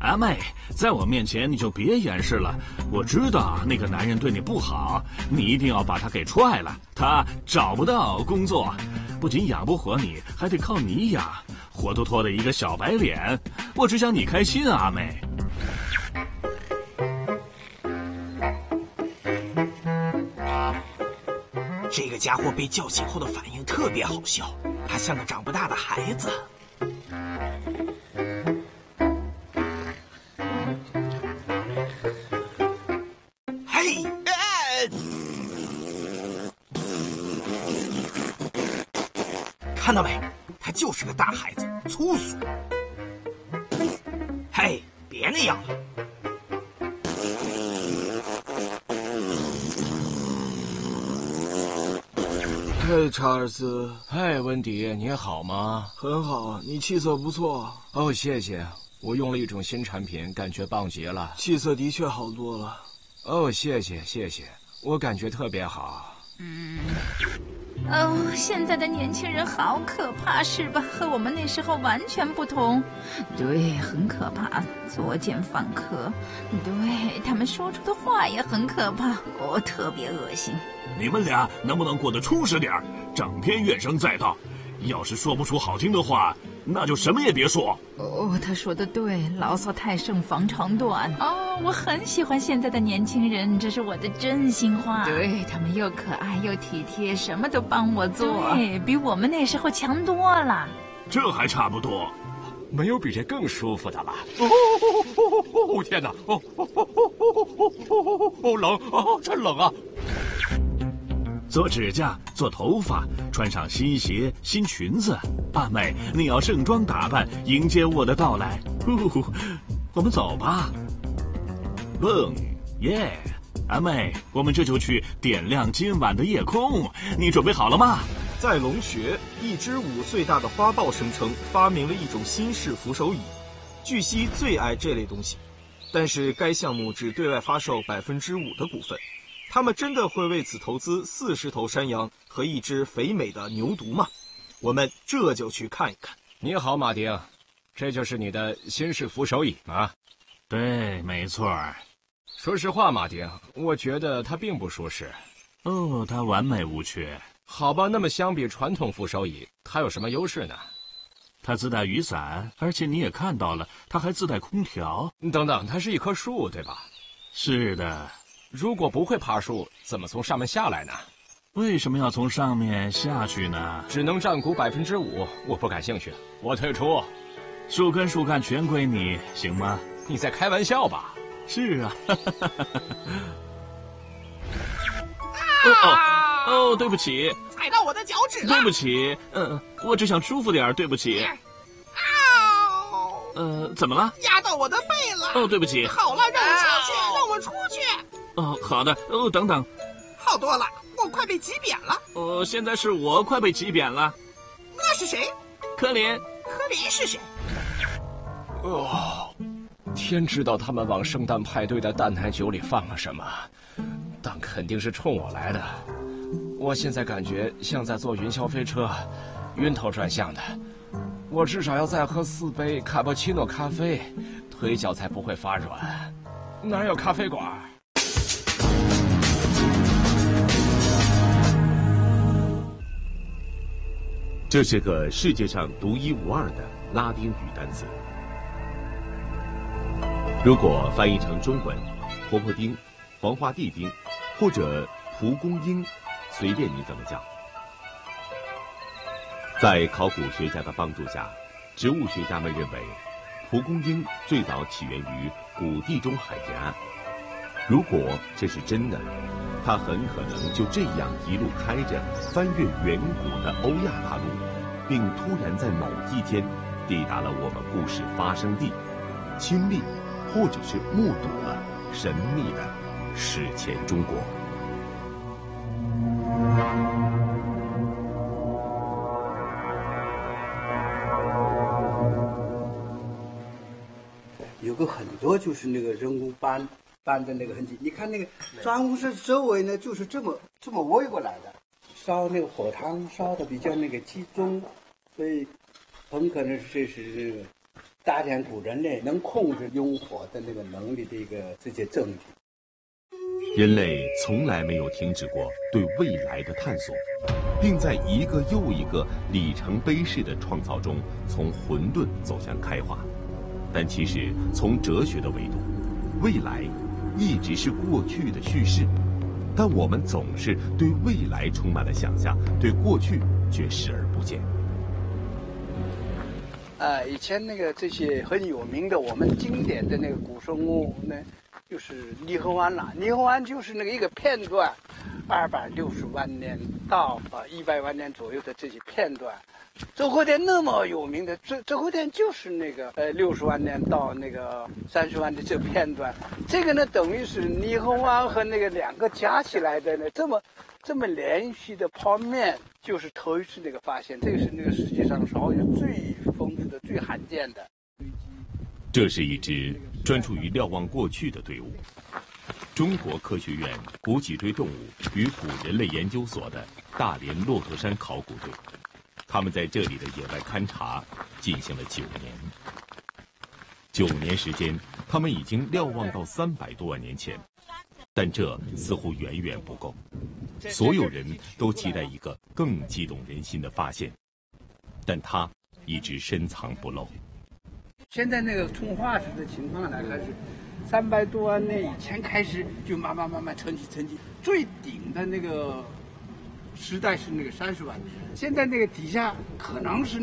阿妹，在我面前你就别掩饰了。我知道那个男人对你不好，你一定要把他给踹了。他找不到工作，不仅养不活你，还得靠你养，活脱脱的一个小白脸。我只想你开心，阿妹。 这个家伙被叫醒后的反应特别好笑，他像个长不大的孩子。嘿，看到没？他就是个大孩子，粗俗。嘿，别那样了。 嘿，查尔斯。 嗨，温迪，你好吗？ 很好，你气色不错。 哦，谢谢。我用了一种新产品，感觉棒极了。 气色的确好多了。 哦，谢谢，我感觉特别好。 现在的年轻人好可怕，是吧？和我们那时候完全不同。对，很可怕，作奸犯科。对，他们说出的话也很可怕，特别恶心。 你们俩能不能过得充实点，整天怨声载道？要是说不出好听的话，那就什么也别说。 他说的对，牢骚太盛，防肠断。我很喜欢现在的年轻人，这是我的真心话。对，他们又可爱又体贴，什么都帮我做，对，比我们那时候强多了。 这还差不多， 没有比这更舒服的了。天哪！冷，真冷啊！ 做指甲，做头发，穿上新鞋、新裙子。阿妹，你要盛装打扮，迎接我的到来。我们走吧。蹦耶！阿妹，我们这就去点亮今晚的夜空。你准备好了吗？ 在龙穴，一只5岁大的花豹声称发明了一种新式扶手椅，据悉最爱这类东西，但是该项目只对外发售5%的股份。他们真的会为此投资40头山羊和一只肥美的牛犊吗？我们这就去看一看。 你好，马丁，这就是你的新式扶手椅吗？ 对，没错。 说实话，马丁，我觉得它并不舒适。 它完美无缺。 好吧，那么相比传统扶手椅，它有什么优势呢？ 它自带雨伞，而且你也看到了，它还自带空调。 等等，它是一棵树，对吧？ 是的。 如果不会爬树，怎么从上面下来呢？ 为什么要从上面下去呢？ 只能占股5%，我不感兴趣，我退出。 树根树干全归你，行吗？ 你在开玩笑吧？ 是啊。对不起， 踩到我的脚趾了。 对不起，我只想舒服点，对不起。怎么了？ 压到我的背了。 对不起。 好了，让我出去，让我出去。 好的。等等。 好多了，我快被挤扁了。 现在是我快被挤扁了。 那是谁？ 科林。 科林是谁？ 天知道他们往圣诞派对的淡奶酒里放了什么，但肯定是冲我来的。我现在感觉像在坐云霄飞车，晕头转向的。我至少要再喝4杯卡布奇诺咖啡，腿脚才不会发软。哪有咖啡馆？ 这是个世界上独一无二的拉丁语单词。如果翻译成中文，婆婆丁、黄花地丁或者蒲公英，随便你怎么叫。在考古学家的帮助下，植物学家们认为，蒲公英最早起源于古地中海沿岸。如果这是真的，它很可能就这样一路开着，翻越远古的欧亚大陆，并突然在某一天抵达了我们故事发生地，亲历或者是目睹了神秘的史前中国。 有个很多就是那个人工搬的那个痕迹，你看那个砖屋是周围呢，就是这么围过来的，烧那个火塘烧的比较那个集中，所以很可能这是大田古人类能控制用火的那个能力的这些证据。 人类从来没有停止过对未来的探索，并在一个又一个里程碑式的创造中，从混沌走向开化。但其实，从哲学的维度，未来一直是过去的叙事，但我们总是对未来充满了想象，对过去却视而不见。 以前那个这些很有名的我们经典的那个古生物呢，就是泥河湾了。泥河湾就是那个一个片段，260万年到100万年左右的这些片段。周口店那么有名的，周口店就是那个60万年到那个30万的这个片段。这个呢，等于是泥河湾和那个两个加起来的呢，这么连续的泡面，就是头一次那个发现。这个是那个世界上少有最丰富的、最罕见的。 这是一支专注于瞭望过去的队伍——中国科学院古脊椎动物与古人类研究所的大连骆驼山考古队。他们在这里的野外勘察进行了9年。9年时间，他们已经瞭望到300多万年前，但这似乎远远不够。所有人都期待一个更激动人心的发现，但它一直深藏不露。 现在那个从化石的情况来看是300多万年以前开始就慢慢沉积，最顶的那个时代是那个30万年，现在那个底下可能是